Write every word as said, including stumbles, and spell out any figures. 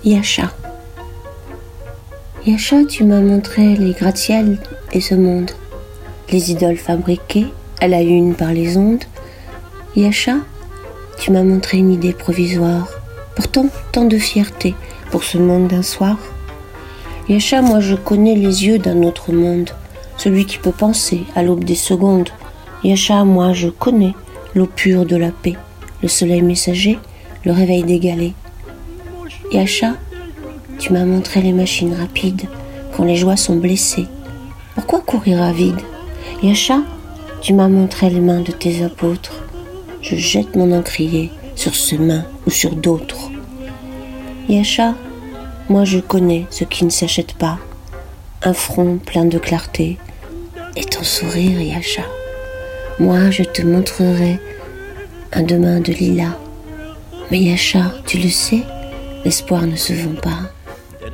Yasha. Yasha, tu m'as montré les gratte-ciels et ce monde, les idoles fabriquées à la une par les ondes. Yasha, tu m'as montré une idée provisoire, pourtant tant de fierté pour ce monde d'un soir. Yasha, moi je connais les yeux d'un autre monde, celui qui peut penser à l'aube des secondes. Yasha, moi je connais l'eau pure de la paix, le soleil messager, le réveil des galets. Yasha, tu m'as montré les machines rapides quand les joies sont blessées. Pourquoi courir à vide? Yasha, tu m'as montré les mains de tes apôtres. Je jette mon encrier sur ce main ou sur d'autres. Yasha, moi je connais ce qui ne s'achète pas, un front plein de clarté et ton sourire, Yasha. Moi je te montrerai un demain de lilas. Mais Yasha, tu le sais, l'espoir ne se vend pas.